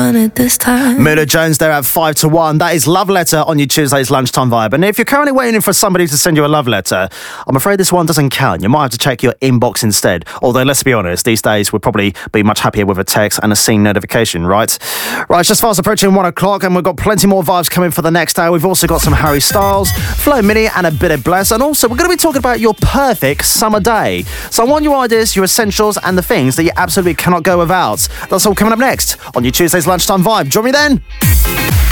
want it this time. Mila Jones there at 5 to 1. That is Love Letter on your Tuesday's Lunchtime Vibe. And if you're currently waiting for somebody to send you a love letter, I'm afraid this one doesn't count. You might have to check your inbox instead. Although, let's be honest, these days we'd probably be much happier with a text and a scene notification, right? Right, it's just fast approaching 1 o'clock and we've got plenty more vibes coming for the next hour. We've also got some Harry Styles, Flo Mini and a bit of Bless. And also, we're going to be talking about your perfect summer day. So I want your ideas, your essentials and the things that you absolutely cannot go without. That's all coming up next on your Tuesday's Lunchtime Vibe. Join me then.